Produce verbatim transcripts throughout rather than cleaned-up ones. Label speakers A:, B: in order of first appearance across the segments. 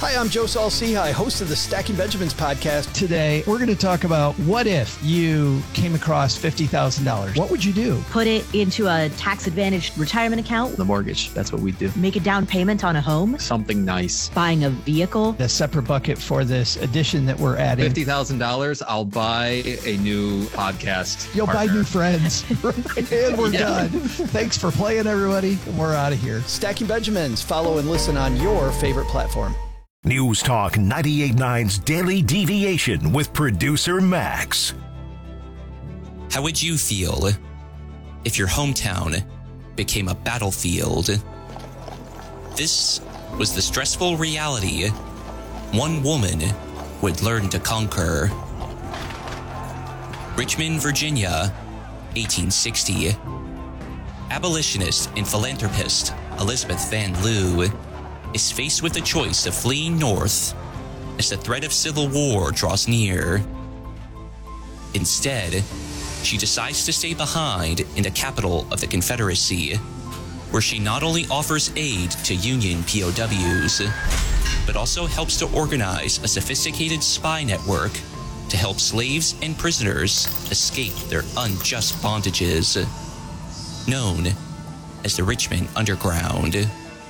A: Hi, I'm Joe Saul-Sehy, host of the Stacking Benjamins podcast.
B: Today, we're going to talk about what if you came across fifty thousand dollars? What would you do?
C: Put it into a tax-advantaged retirement account.
D: The mortgage, that's what we do.
C: Make a down payment on a home.
D: Something nice.
C: Buying a vehicle.
B: The separate bucket for this edition that we're adding.
D: fifty thousand dollars, I'll buy a new podcast
B: You'll
D: partner.
B: buy new friends. And we're
D: Yeah.
B: done. Thanks for playing, everybody. And we're out of here.
A: Stacking Benjamins. Follow and listen on your favorite platform.
E: News Talk ninety-eight point nine's Daily Deviation with producer Max.
F: How would you feel if your hometown became a battlefield? This was the stressful reality one woman would learn to conquer. Richmond, Virginia, eighteen sixty. Abolitionist and philanthropist Elizabeth Van Lew is faced with the choice of fleeing north as the threat of civil war draws near. Instead, she decides to stay behind in the capital of the Confederacy, where she not only offers aid to Union P O Ws, but also helps to organize a sophisticated spy network to help slaves and prisoners escape their unjust bondages, known as the Richmond Underground.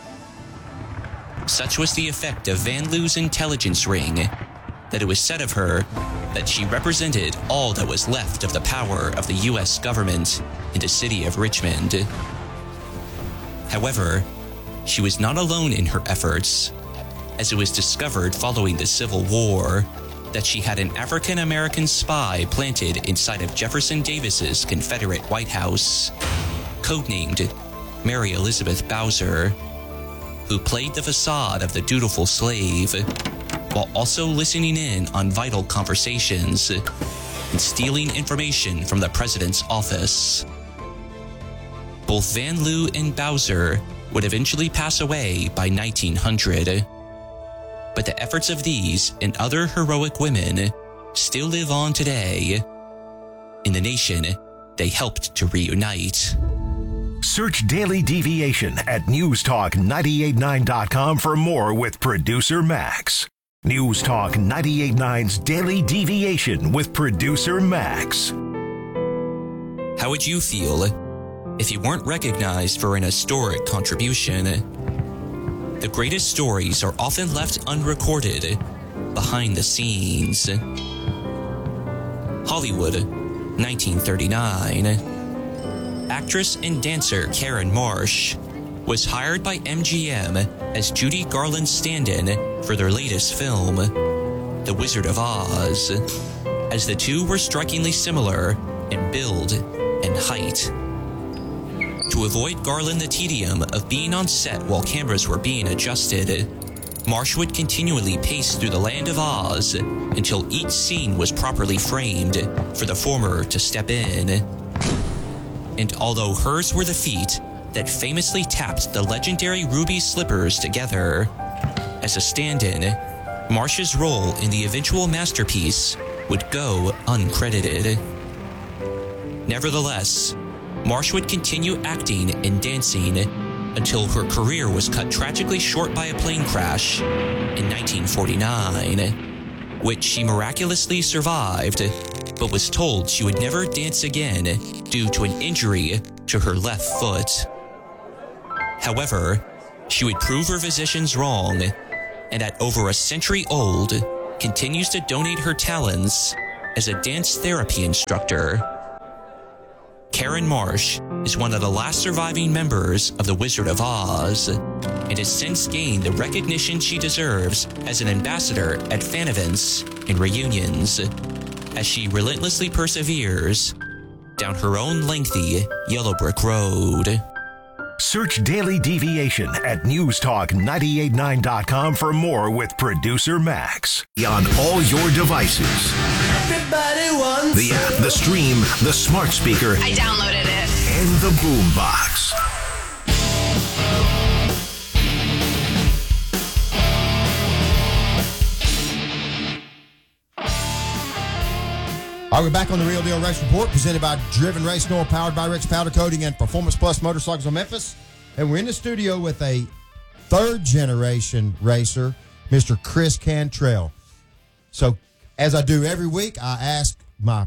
F: Such was the effect of Van Lew's intelligence ring that it was said of her that she represented all that was left of the power of the U S government in the city of Richmond. However, she was not alone in her efforts, as it was discovered following the Civil War that she had an African-American spy planted inside of Jefferson Davis's Confederate White House, codenamed Mary Elizabeth Bowser, who played the facade of the dutiful slave while also listening in on vital conversations and stealing information from the president's office. Both Van Lew and Bowser would eventually pass away by nineteen hundred, but the efforts of these and other heroic women still live on today in the nation they helped to reunite.
E: Search Daily Deviation at news talk nine eight nine dot com for more with producer Max. News Talk ninety-eight point nine's Daily Deviation with producer Max.
F: How would you feel if you weren't recognized for an historic contribution? The greatest stories are often left unrecorded behind the scenes. Hollywood, nineteen thirty-nine. Actress and dancer Karen Marsh was hired by M G M as Judy Garland's stand-in for their latest film, The Wizard of Oz, as the two were strikingly similar in build and height. To avoid Garland the tedium of being on set while cameras were being adjusted, Marsh would continually pace through the land of Oz until each scene was properly framed for the former to step in. And although hers were the feet that famously tapped the legendary ruby slippers together, as a stand-in, Marsh's role in the eventual masterpiece would go uncredited. Nevertheless, Marsh would continue acting and dancing until her career was cut tragically short by a plane crash in nineteen forty-nine, which she miraculously survived, but was told she would never dance again due to an injury to her left foot. However, she would prove her physicians wrong, and at over a century old, continues to donate her talents as a dance therapy instructor. Karen Marsh is one of the last surviving members of The Wizard of Oz, and has since gained the recognition she deserves as an ambassador at fan events and reunions, as she relentlessly perseveres down her own lengthy yellow brick road.
E: Search Daily Deviation at news talk nine eight nine dot com for more with producer Max. On all your devices.
G: Everybody wants
E: the app, the stream, the smart speaker.
H: I downloaded it.
E: And the boombox.
I: All right, we're back on the Real Deal Race Report, presented by Driven Race North, powered by Rex Powder Coating and Performance Plus Motorcycles of Memphis. And we're in the studio with a third-generation racer Mister Chris Cantrell. So, as I do every week, I ask my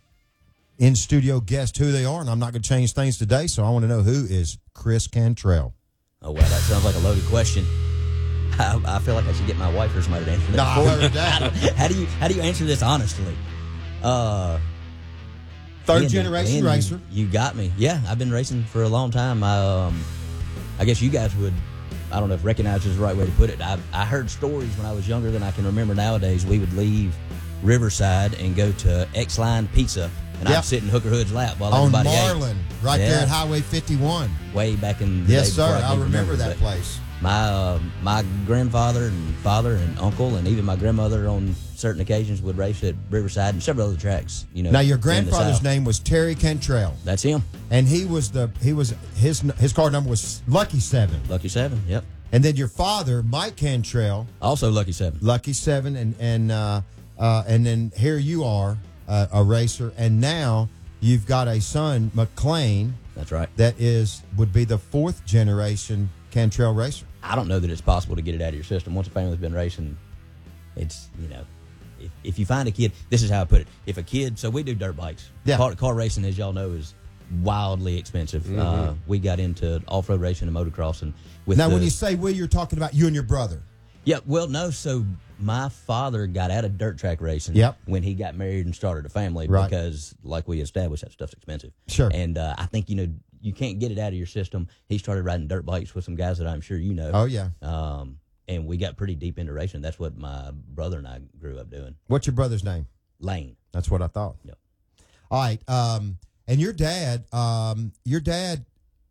I: in-studio guest who they are, and I'm not going to change things today, so I want to know who is Chris Cantrell.
H: Oh, wow, that sounds like a loaded question. I, I feel like I should get my wife or somebody to answer that.
I: No, I heard
H: how,
I: that.
H: how do you how do you answer this honestly? Uh,
I: Third
H: man,
I: generation
H: man,
I: racer.
H: You, you got me. Yeah, I've been racing for a long time. I, um, I guess you guys would, I don't know if recognize is the right way to put it. I, I heard stories when I was younger than I can remember nowadays. We would leave Riverside and go to X-Line Pizza, and
I: Yep.
H: I'd sit in Hooker Hood's lap while
I: On
H: everybody
I: Marlin,
H: ate.
I: right
H: Yeah.
I: there at Highway fifty-one.
H: Way back in the
I: Yes,
H: day
I: sir.
H: before
I: I
H: could
I: remember that
H: but
I: place.
H: My uh, my grandfather and father and uncle and even my grandmother on certain occasions would race at Riverside and several other tracks. You know.
I: Now, your
H: in the
I: grandfather's
H: South.
I: name was Terry Cantrell,
H: That's him.
I: and he was the he was his his car number was Lucky Seven,
H: Lucky Seven. Yep.
I: and then your father, Mike Cantrell,
H: Also Lucky Seven.
I: Lucky Seven, and and uh, uh, and then here you are, uh, a racer, and now you've got a son, McLean,
H: That's right.
I: that is would be the fourth generation Cantrell racer.
H: I don't know that it's possible to get it out of your system. Once a family's been racing, it's, you know, if, if you find a kid, this is how I put it. If a kid, so we do dirt bikes.
I: Yeah.
H: Car, car racing, as y'all know, is wildly expensive.
I: Mm-hmm.
H: Uh, we got into off-road racing and motocross. And with
I: Now,
H: the,
I: when you say we, you're talking about you and your brother.
H: Yeah, well, no, so my father got out of dirt track racing
I: Yep.
H: when he got married and started a family
I: Right.
H: because, like we established, that stuff's expensive.
I: Sure.
H: And uh, I think, you know, you can't get it out of your system. He started riding dirt bikes with some guys that I'm sure you know.
I: Oh, yeah.
H: Um, and we got pretty deep into racing. That's what my brother and I grew up doing.
I: What's your brother's name?
H: Lane.
I: That's what I thought.
H: Yep.
I: All right. Um, and your dad, um, your dad,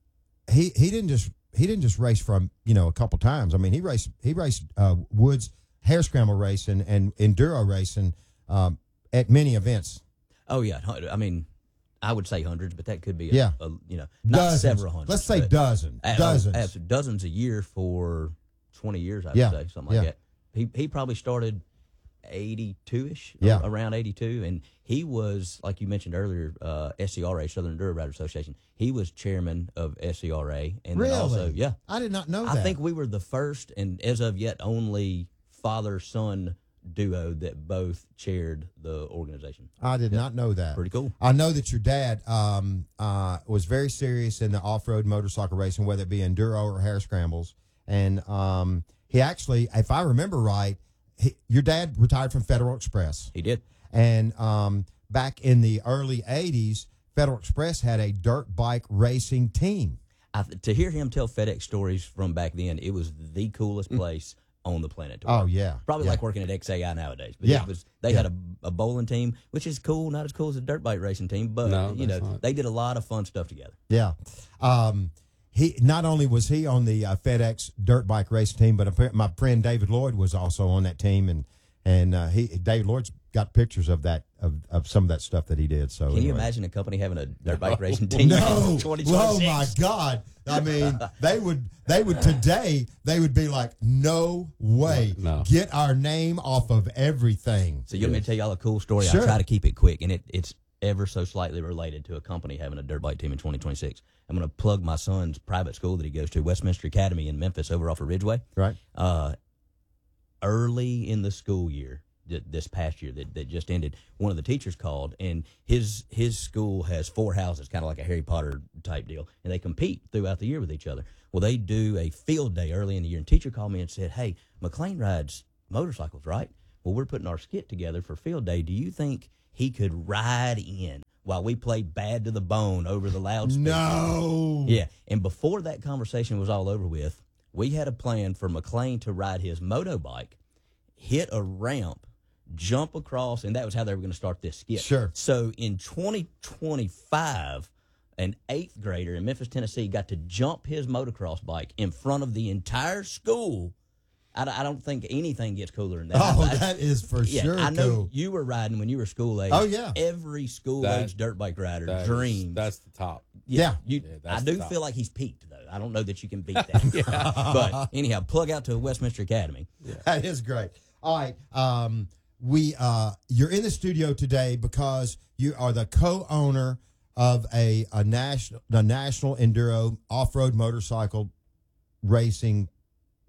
I: he he didn't just he didn't just race from you know a couple times. I mean, he raced he raced uh, Woods hare scramble racing and enduro racing um, at many events.
H: Oh, yeah. I mean, I would say hundreds, but that could be, a,
I: Yeah.
H: a, you know, not
I: Dozens.
H: several hundred.
I: Let's say
H: but-
I: dozen,
H: Uh,
I: dozens.
H: uh, dozens a year for twenty years, I would
I: Yeah.
H: say, something like
I: Yeah.
H: that. He he probably started eighty-two-ish,
I: Yeah.
H: around eighty-two, and he was, like you mentioned earlier, uh, S C R A, Southern Enduro Rider Association. He was chairman of S C R A, and
I: Really?
H: then also, yeah,
I: I did not know
H: I
I: that.
H: think we were the first, and as of yet, only father-son duo that both chaired the organization.
I: I did not know that.
H: Pretty cool.
I: I know that your dad um, uh, was very serious in the off-road motorcycle racing, whether it be enduro or hare scrambles. And um, he actually, if I remember right, he, your dad retired from Federal Express.
H: He did.
I: And um, back in the early eighties, Federal Express had a dirt bike racing team.
H: I, to hear him tell FedEx stories from back then, it was the coolest place on the planet to work.
I: Oh, yeah.
H: Probably
I: Yeah.
H: like working at X A I nowadays. But
I: Yeah.
H: it was, they
I: Yeah.
H: had a, a bowling team, which is cool, not as cool as a dirt bike racing team, but
J: No,
H: you know,
J: that's not.
H: they did a lot of fun stuff together.
I: Yeah. Um, he not only was he on the uh, FedEx dirt bike racing team, but appa- my friend David Lloyd was also on that team, and and uh, he David Lloyd's got pictures of that of, of some of that stuff that he did. So
H: Can you
I: anyway.
H: imagine a company having a dirt bike racing team?
I: No.
H: in twenty
I: Oh
H: twenty-six?
I: my God. I mean, they would they would today they would be like, no way.
J: No.
I: Get our name off of everything.
H: So you want me to tell y'all a cool story?
I: Sure.
H: I'll try to keep it quick, and it, it's ever so slightly related to a company having a dirt bike team in twenty twenty-six. I'm going to plug my son's private school that he goes to, Westminster Academy in Memphis, over off of Ridgeway.
I: Right.
H: Uh, early in the school year, th- this past year that, that just ended, one of the teachers called, and his his school has four houses, kind of like a Harry Potter type deal, and they compete throughout the year with each other. Well, they do a field day early in the year, and teacher called me and said, "Hey, McLean rides motorcycles, right? Well, we're putting our skit together for field day. Do you think he could ride in while we play Bad to the Bone over the loudspeaker?"
I: No.
H: Yeah, and before that conversation was all over with, we had a plan for McLean to ride his motobike, hit a ramp, jump across, and that was how they were going to start this skit.
I: Sure.
H: So in twenty twenty-five, an eighth grader in Memphis, Tennessee, got to jump his motocross bike in front of the entire school. I, I don't think anything gets cooler than that.
I: Oh,
H: I-
I: that is for
H: yeah,
I: sure
H: I know
I: cool.
H: you were riding when you were school age.
I: Oh, yeah.
H: Every school
J: That-
H: age dirt bike rider
J: That is-
H: dreams.
J: that's the top.
I: Yeah.
H: You,
J: Yeah,
H: I
J: that's
H: do
J: the top.
H: feel like he's peaked, though. I don't know that you can beat that. But anyhow, plug out to Westminster Academy.
I: That is great. All right. Um, we uh, you're in the studio today because you are the co-owner of a, a national a national enduro off-road motorcycle racing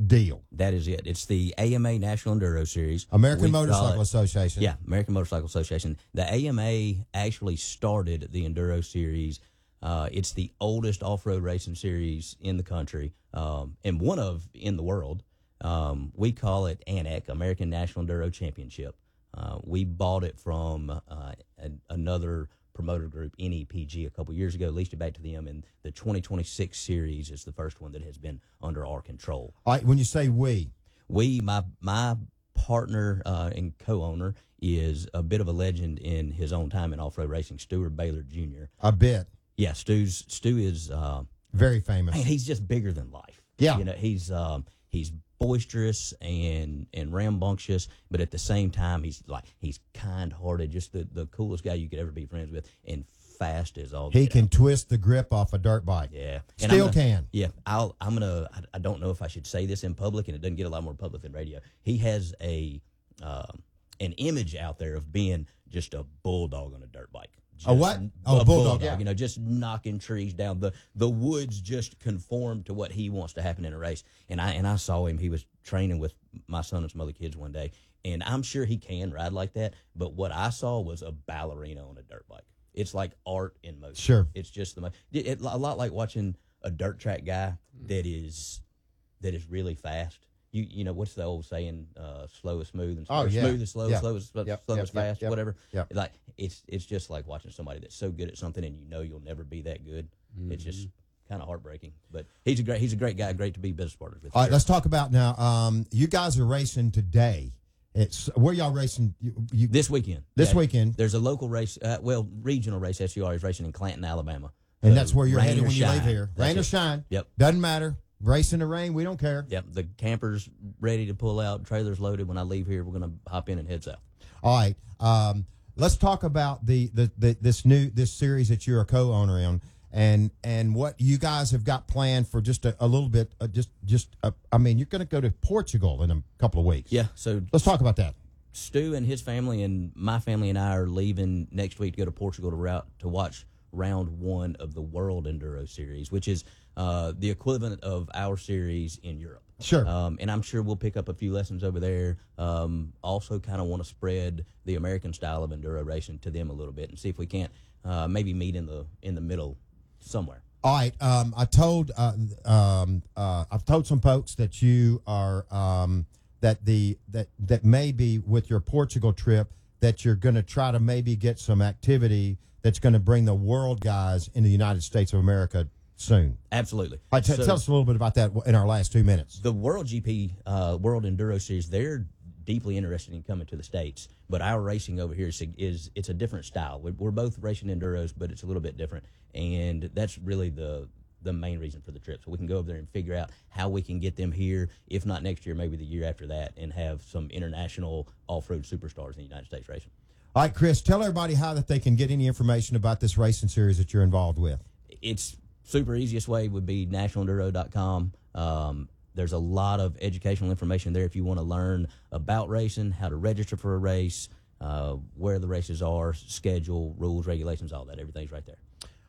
I: deal.
H: That is it. It's the A M A National Enduro Series.
I: American
H: We
I: Motorcycle
H: call it-
I: Association.
H: Yeah, American Motorcycle Association. The A M A actually started the Enduro Series. Uh, it's the oldest off-road racing series in the country, um, and one of in the world. Um, we call it A N E C, American National Enduro Championship. Uh, we bought it from uh, a, another promoter group, N E P G, a couple years ago, leased it back to them, and the twenty twenty-six series is the first one that has been under our control.
I: All right, when you say we,
H: We, my my partner uh, and co-owner, is a bit of a legend in his own time in off-road racing, Stuart Baylor Junior
I: a bit.
H: Yeah, Stu's Stu is uh,
I: Very famous.
H: man, he's just bigger than life.
I: Yeah.
H: you know, he's um, he's boisterous and and rambunctious, but at the same time, he's like he's kind-hearted, just the, the coolest guy you could ever be friends with, and fast as all.
I: He
H: get
I: can
H: out.
I: twist the grip off a dirt bike.
H: Yeah, And
I: Still
H: I'm gonna-
I: can.
H: Yeah, I'll. I'm gonna. I, I don't know if I should say this in public, and it doesn't get a lot more public than radio. He has a um, an image out there of being just a bulldog on a dirt bike. Just
I: A what? Oh,
H: a
I: bulldog, yeah.
H: You know, just knocking trees down. The the woods just conform to what he wants to happen in a race. And I and I saw him. He was training with my son and some other kids one day, and I'm sure he can ride like that. But what I saw was a ballerina on a dirt bike. It's like art in motion.
I: Sure.
H: It's just the mo- it, it, a lot like watching a dirt track guy that is that is really fast. You you know what's the old saying? Uh, slow is smooth and
I: Oh,
H: or
I: yeah.
H: smooth is slow,
I: Yeah.
H: slow is slow,
I: Yep,
H: slow
I: yep,
H: is
I: yep,
H: fast,
I: yep,
H: whatever.
I: yep.
H: Like it's it's just like watching somebody that's so good at something and you know you'll never be that good. It's just kind of heartbreaking. But he's a great he's a great guy, great to be business partners with.
I: All right,
H: Sure.
I: let's talk about now. Um, you guys are racing today. It's where y'all racing? You, you,
H: This weekend.
I: This
H: Yeah,
I: weekend.
H: There's a local race, uh, well, regional race. S U R is racing in Clanton, Alabama.
I: and
H: So,
I: that's where you're
H: rain
I: headed
H: or
I: when you leave
H: shine.
I: here.
H: That's
I: Rain or
H: it.
I: shine.
H: Yep.
I: Doesn't matter. Race in the rain, we don't care.
H: Yep. The camper's ready to pull out. Trailer's loaded. When I leave here, we're going to hop in and head south.
I: All right. Um, let's talk about the, the, the this new this series that you're a co-owner in, and and what you guys have got planned for just a, a little bit. Uh, just just uh, I mean, you're going to go to Portugal in a couple of weeks.
H: Yeah. So
I: Let's talk about that.
H: Stu and his family and my family and I are leaving next week to go to Portugal to route to watch round one of the World Enduro Series, which is uh, the equivalent of our series in Europe.
I: Sure.
H: Um, and I'm sure we'll pick up a few lessons over there. Um, also, kind of want to spread the American style of enduro racing to them a little bit and see if we can't uh, maybe meet in the in the middle somewhere.
I: All right. Um, I told uh, um, uh, I've told some folks that you are um, that the that that maybe with your Portugal trip that you're going to try to maybe get some activity that's going to bring the world guys in the United States of America soon.
H: Absolutely.
I: All right, t-
H: So-
I: tell us a little bit about that in our last two minutes.
H: The World G P, uh, World Enduro Series, they're deeply interested in coming to the States, but our racing over here is, is it's a different style. We're, we're both racing enduros, but it's a little bit different, and that's really the the main reason for the trip. So we can go over there and figure out how we can get them here, if not next year, maybe the year after that, and have some international off-road superstars in the United States racing.
I: All right, Chris, tell everybody how that they can get any information about this racing series that you're involved with.
H: It's super easiest way would be national enduro dot com. Um, there's a lot of educational information there if you want to learn about racing, how to register for a race, uh, where the races are, schedule, rules, regulations, all that. Everything's right there.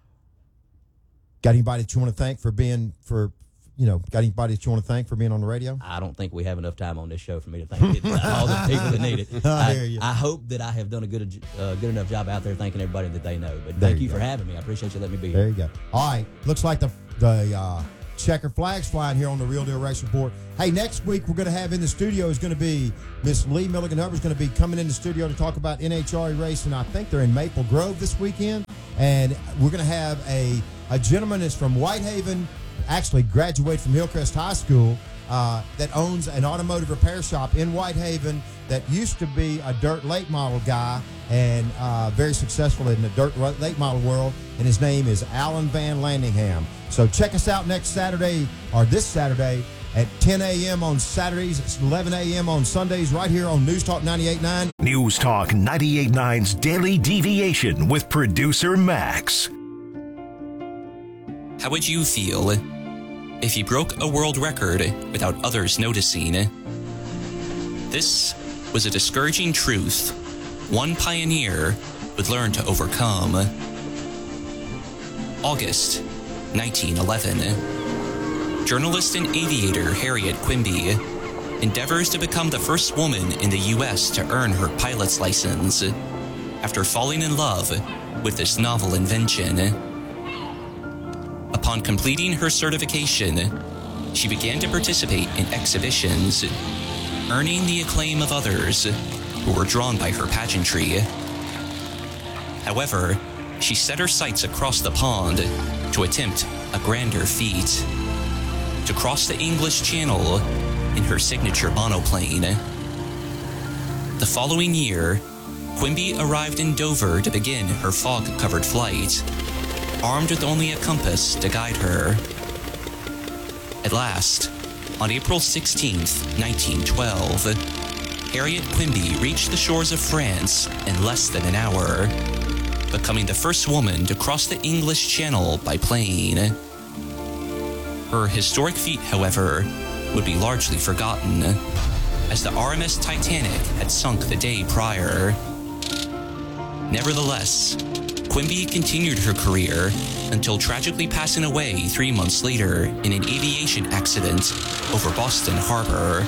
I: Got anybody that you want to thank for being for you know? Got anybody that you want to thank for being on the radio?
H: I don't think we have enough time on this show for me to thank it, all the people that need it.
I: I
H: I,
I: hear you.
H: I hope that I have done a good uh, good enough job out there thanking everybody that they know. But
I: There
H: thank
I: you
H: you
I: go.
H: for having me. I appreciate you letting me be
I: There
H: here.
I: you go. All right. Looks like the the uh, checker flags flying here on the Real Deal Race Report. Hey, next week we're going to have in the studio is going to be Miss Lee Milligan Hubbard is going to be coming in the studio to talk about N H R A racing. I think they're in Maple Grove this weekend, and we're going to have a a gentleman that's from Whitehaven, actually graduated from Hillcrest High School, uh, that owns an automotive repair shop in Whitehaven that used to be a dirt late model guy and uh, very successful in the dirt late model world, and his name is Alan Van Landingham. So check us out next Saturday, or this Saturday, at ten a.m. on Saturdays, it's eleven a.m. on Sundays, right here on News Talk ninety-eight point nine.
E: News Talk ninety-eight point nine's Daily Deviation with producer Max.
F: How would you feel if you broke a world record without others noticing? This was a discouraging truth one pioneer would learn to overcome. August nineteen eleven. journalist and aviator Harriet Quimby endeavors to become the first woman in the U S to earn her pilot's license after falling in love with this novel invention. Upon completing her certification, she began to participate in exhibitions, earning the acclaim of others who were drawn by her pageantry. However, she set her sights across the pond to attempt a grander feat: to cross the English Channel in her signature monoplane. The following year, Quimby arrived in Dover to begin her fog-covered flight, armed with only a compass to guide her. At last, on April sixteenth, nineteen twelve, Harriet Quimby reached the shores of France in less than an hour, becoming the first woman to cross the English Channel by plane. Her historic feat, however, would be largely forgotten, as the R M S Titanic had sunk the day prior. Nevertheless, Quimby continued her career until tragically passing away three months later in an aviation accident over Boston Harbor.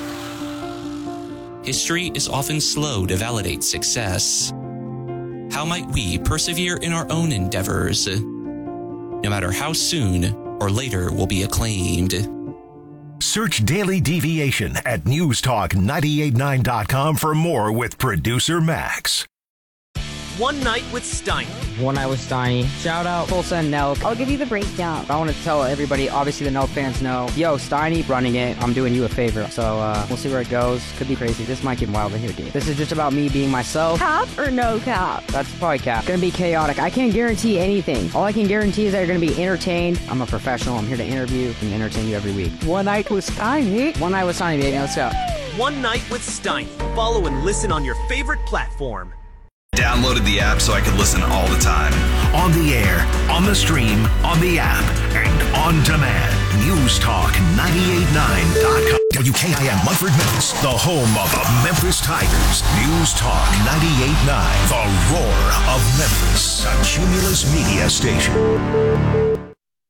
F: History is often slow to validate success. How might we persevere in our own endeavors, no matter how soon or later we'll be acclaimed?
E: Search Daily Deviation at news talk nine eight nine dot com for more with producer Max.
J: One Night with Steiny.
K: One Night with Steiny. Shout out Tulsa and Nelk.
L: I'll give you the breakdown.
K: I want to tell everybody, obviously the Nelk fans know, yo, Steiny running it. I'm doing you a favor. So uh, we'll see where it goes. Could be crazy. This might get wild in here, dude. This is just about me being myself.
L: Cap or no cap?
K: That's probably cap. Gonna be chaotic. I can't guarantee anything. All I can guarantee is that you're gonna be entertained. I'm a professional. I'm here to interview and entertain you every week.
L: One Night with Steiny.
K: One Night with Steiny, baby. Let's go.
J: One Night with Steiny. Follow and listen on your favorite platform.
M: Downloaded the app so I could listen all the time.
E: On the air, on the stream, on the app, and on demand. News Talk nine eight nine dot com. W K I M Munford, Memphis, the home of the Memphis Tigers. News Talk ninety-eight point nine, the roar of Memphis. A Cumulus Media station.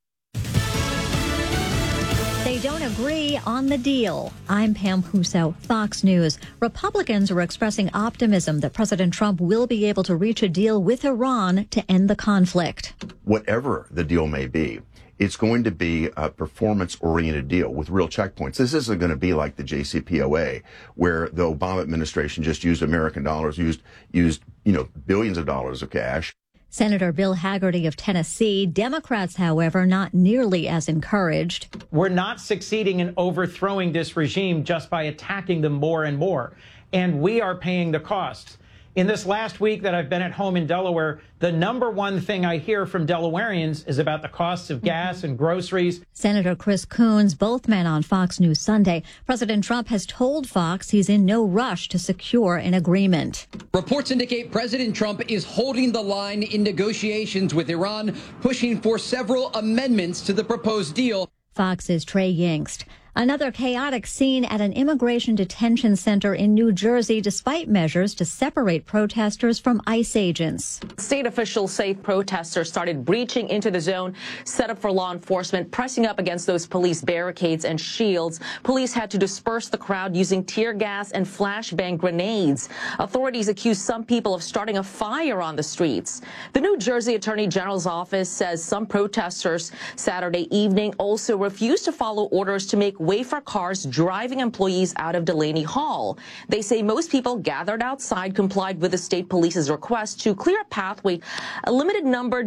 N: They don't agree on the deal. I'm Pam Huso, Fox News. Republicans are expressing optimism that President Trump will be able to reach a deal with Iran to end the conflict.
O: Whatever the deal may be, it's going to be a performance-oriented deal with real checkpoints. This isn't going to be like the J C P O A, where the Obama administration just used American dollars, used, used, you know, billions of dollars of cash.
N: Senator Bill Hagerty of Tennessee. Democrats, however, not nearly as encouraged.
P: We're not succeeding in overthrowing this regime just by attacking them more and more. And we are paying the costs. In this last week that I've been at home in Delaware, the number one thing I hear from Delawareans is about the costs of gas and groceries.
N: Senator Chris Coons, both men on Fox News Sunday. President Trump has told Fox he's in no rush to secure an agreement.
Q: Reports indicate President Trump is holding the line in negotiations with Iran, pushing for several amendments to the proposed deal.
N: Fox's Trey Yingst. Another chaotic scene at an immigration detention center in New Jersey, despite measures to separate protesters from ICE agents.
R: State officials say protesters started breaching into the zone set up for law enforcement, pressing up against those police barricades and shields. Police had to disperse the crowd using tear gas and flashbang grenades. Authorities accuse some people of starting a fire on the streets. The New Jersey Attorney General's office says some protesters Saturday evening also refused to follow orders to make way for cars driving employees out of Delaney Hall. They say most people gathered outside complied with the state police's request to clear a pathway. A limited number